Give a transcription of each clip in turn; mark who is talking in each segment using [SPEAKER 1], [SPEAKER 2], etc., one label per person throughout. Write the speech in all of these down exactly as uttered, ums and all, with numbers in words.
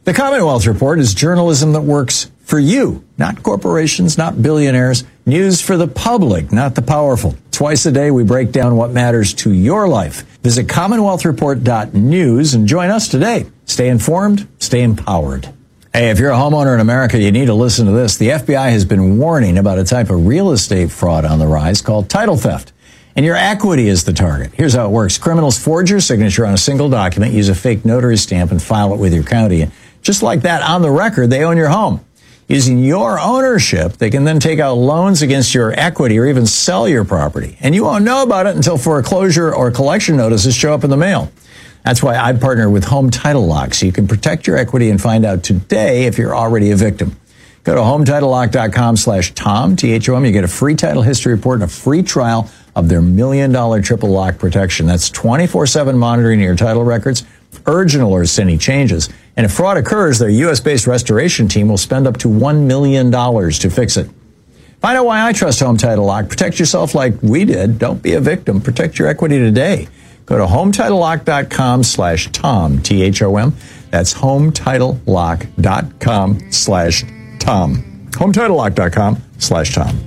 [SPEAKER 1] The Commonwealth Report is journalism that works for you, not corporations, not billionaires. News for the public, not the powerful. Twice a day, we break down what matters to your life. Visit commonwealth report dot news and join us today. Stay informed, stay empowered. Hey, if you're a homeowner in America, you need to listen to this. The F B I has been warning about a type of real estate fraud on the rise called title theft. And your equity is the target. Here's how it works. Criminals forge your signature on a single document, use a fake notary stamp, and file it with your county. And just like that, on the record, they own your home. Using your ownership, they can then take out loans against your equity or even sell your property. And you won't know about it until foreclosure or collection notices show up in the mail. That's why I partner with Home Title Lock, so you can protect your equity and find out today if you're already a victim. Go to home title lock dot com slash Tom, T H O M. You get a free title history report and a free trial of their million dollar triple lock protection. That's twenty-four seven monitoring of your title records, urgent alerts to any changes. And if fraud occurs, their U S based restoration team will spend up to one million dollars to fix it. Find out why I trust Home Title Lock. Protect yourself like we did. Don't be a victim. Protect your equity today. Go to home title lock dot com slash Tom, T H O M. That's home title lock dot com slash Tom. home title lock dot com slash Tom.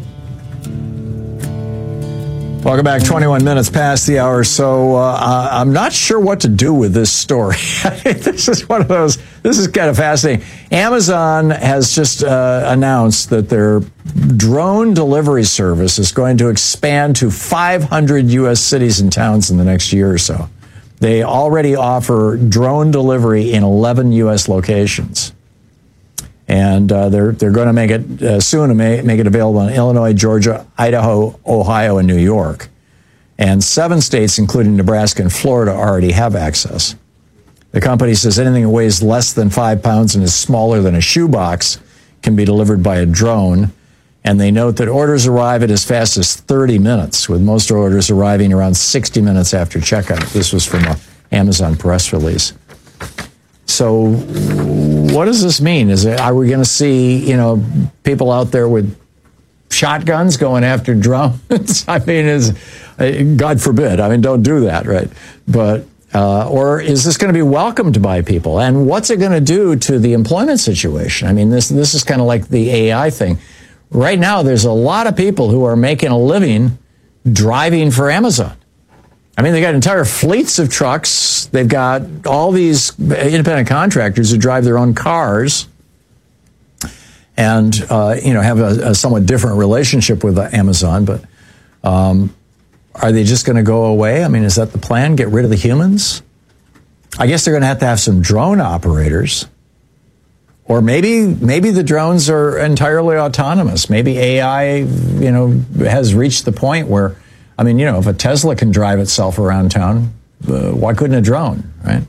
[SPEAKER 1] Welcome back. twenty-one minutes past the hour, so uh, I'm not sure what to do with this story. This is one of those, this is kind of fascinating. Amazon has just uh, announced that their drone delivery service is going to expand to five hundred U S cities and towns in the next year or so. They already offer drone delivery in eleven U S locations. And uh, they're they're going to make it uh, soon to make, make it available in Illinois, Georgia, Idaho, Ohio, and New York. And seven states, including Nebraska and Florida, already have access. The company says anything that weighs less than five pounds and is smaller than a shoebox can be delivered by a drone. And they note that orders arrive at as fast as thirty minutes, with most orders arriving around sixty minutes after checkout. This was from an Amazon press release. So what does this mean? Is it, are we going to see, you know, people out there with shotguns going after drones? I mean, is God forbid. I mean, don't do that, right? But uh, or is this going to be welcomed by people? And what's it going to do to the employment situation? I mean, this this is kind of like the A I thing. Right now, there's a lot of people who are making a living driving for Amazon. I mean, they got entire fleets of trucks. They've got all these independent contractors who drive their own cars and, uh, you know, have a, a somewhat different relationship with Amazon. But um, are they just going to go away? I mean, is that the plan? Get rid of the humans? I guess they're going to have to have some drone operators. Or maybe maybe the drones are entirely autonomous. Maybe A I, you know, has reached the point where, I mean, you know, if a Tesla can drive itself around town, uh, why couldn't a drone, right?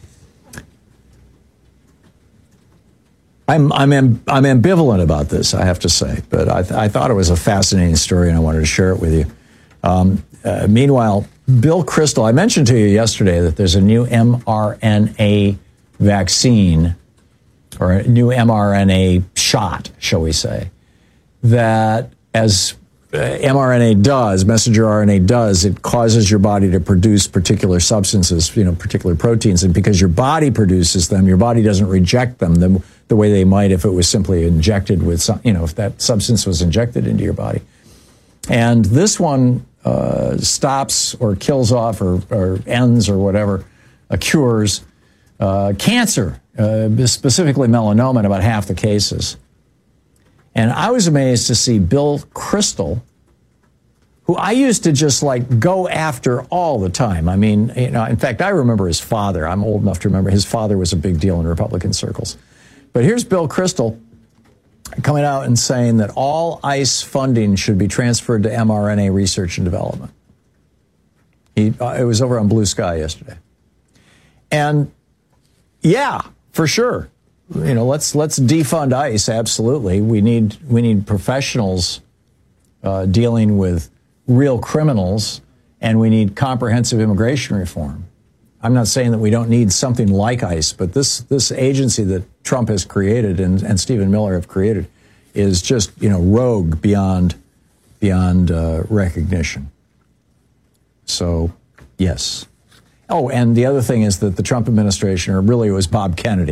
[SPEAKER 1] I'm I'm amb- I'm ambivalent about this, I have to say, but I, th- I thought it was a fascinating story, and I wanted to share it with you. Um, uh, meanwhile, Bill Kristol, I mentioned to you yesterday that there's a new mRNA vaccine, or a new mRNA shot, shall we say, that as Uh, mRNA does, messenger R N A does, it causes your body to produce particular substances, you know, particular proteins. And because your body produces them, your body doesn't reject them the, the way they might if it was simply injected with some, you know, if that substance was injected into your body. And this one uh, stops or kills off or, or ends or whatever, uh, cures uh, cancer, uh, specifically melanoma in about half the cases. And I was amazed to see Bill Kristol, who I used to just like go after all the time. I mean, you know, in fact, I remember his father. I'm old enough to remember his father was a big deal in Republican circles. But here's Bill Kristol coming out and saying that all ICE funding should be transferred to mRNA research and development. He, uh, it was over on Blue Sky yesterday. And yeah, for sure. You know, let's let's defund ICE. Absolutely, we need we need professionals uh, dealing with real criminals, and we need comprehensive immigration reform. I'm not saying that we don't need something like ICE, but this this agency that Trump has created and, and Stephen Miller have created is just, you know, rogue beyond beyond uh, recognition. So, yes. Oh, and the other thing is that the Trump administration, or really it was Bob Kennedy,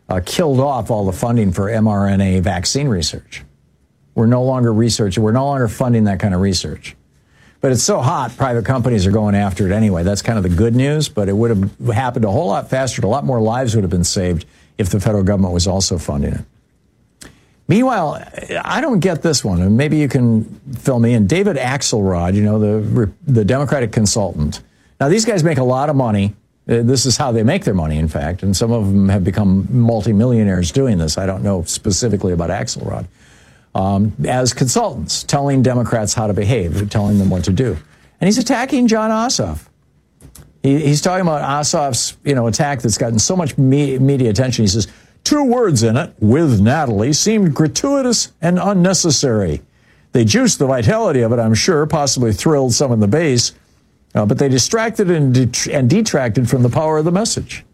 [SPEAKER 1] uh, killed off all the funding for mRNA vaccine research. We're no longer researching. We're no longer funding that kind of research. But it's so hot, private companies are going after it anyway. That's kind of the good news, but it would have happened a whole lot faster. A lot more lives would have been saved if the federal government was also funding it. Meanwhile, I don't get this one, and maybe you can fill me in. David Axelrod, you know, the the Democratic consultant. Now, these guys make a lot of money. This is how they make their money, in fact, and some of them have become multimillionaires doing this. I don't know specifically about Axelrod. Um, as consultants, telling Democrats how to behave, telling them what to do. And he's attacking Jon Ossoff. He, he's talking about Ossoff's, you know, attack that's gotten so much me- media attention. He says, two words in it, with Natalie, seemed gratuitous and unnecessary. They juiced the vitality of it, I'm sure, possibly thrilled some in the base, uh, but they distracted and, det- and detracted from the power of the message.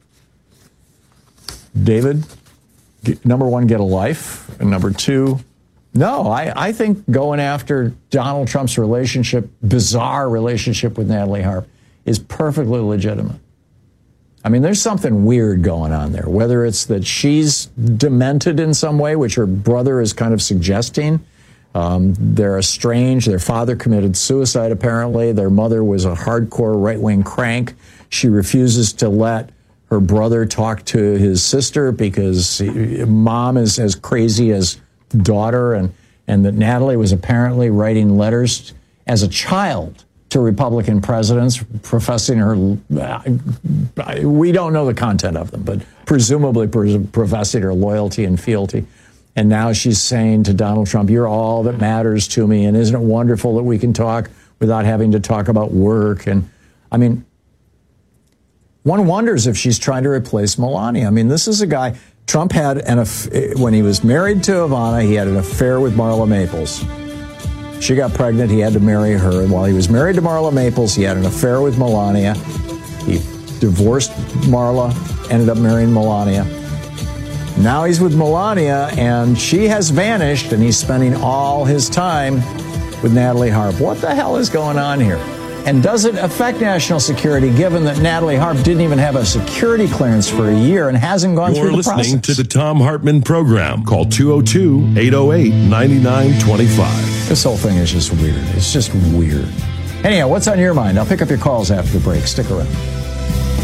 [SPEAKER 1] David, get, number one, get a life. And number two, no, I, I think going after Donald Trump's relationship, bizarre relationship with Natalie Harp, is perfectly legitimate. I mean, there's something weird going on there, whether it's that she's demented in some way, which her brother is kind of suggesting. Um, they're estranged. Their father committed suicide, apparently. Their mother was a hardcore right-wing crank. She refuses to let her brother talk to his sister because he, mom is as crazy as daughter, and, and that Natalie was apparently writing letters as a child to Republican presidents, professing her, uh, we don't know the content of them, but presumably professing her loyalty and fealty. And now she's saying to Donald Trump, you're all that matters to me, and isn't it wonderful that we can talk without having to talk about work? And I mean, one wonders if she's trying to replace Melania. I mean, this is a guy, Trump had, an when he was married to Ivana, he had an affair with Marla Maples. She got pregnant. He had to marry her. And while he was married to Marla Maples, he had an affair with Melania. He divorced Marla, ended up marrying Melania. Now he's with Melania, and she has vanished, and he's spending all his time with Natalie Harp. What the hell is going on here? And does it affect national security, given that Natalie Harp didn't even have a security clearance for a year and hasn't gone
[SPEAKER 2] You're
[SPEAKER 1] through the process?
[SPEAKER 2] You're listening to the Thom Hartmann Program. Call two oh two, eight oh eight, nine nine two five.
[SPEAKER 1] This whole thing is just weird. It's just weird. Anyhow, what's on your mind? I'll pick up your calls after the break. Stick around.